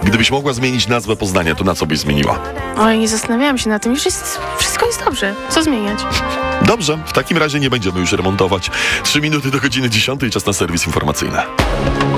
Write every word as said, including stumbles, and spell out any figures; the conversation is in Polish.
Gdybyś mogła zmienić nazwę Poznania, to na co byś zmieniła? Oj, nie zastanawiałam się na tym. Już jest, wszystko jest dobrze. Co zmieniać? Dobrze, w takim razie nie będziemy już remontować. Trzy minuty do godziny dziesiątej, czas na serwis informacyjny.